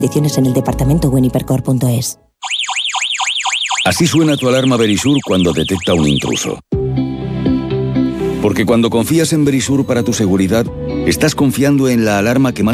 Condiciones en el departamento o en hipercor.es. Así suena tu alarma Verisur cuando detecta un intruso. Porque cuando confías en Verisur para tu seguridad, estás confiando en la alarma que más